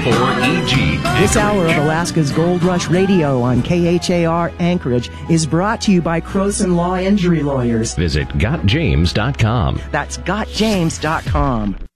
4EG. This hour of Alaska's Gold Rush Radio on KHAR Anchorage is brought to you by Croson Law Injury Lawyers. Visit GotJames.com. That's GotJames.com.